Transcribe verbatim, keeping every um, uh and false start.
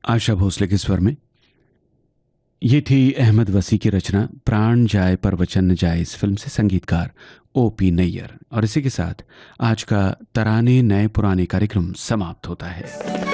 आशा भोसले के स्वर में। ये थी अहमद वसी की रचना प्राण जाए पर वचन न जाए, इस फिल्म से संगीतकार ओ पी नैयर। और इसी के साथ आज का तराने नए पुराने कार्यक्रम समाप्त होता है।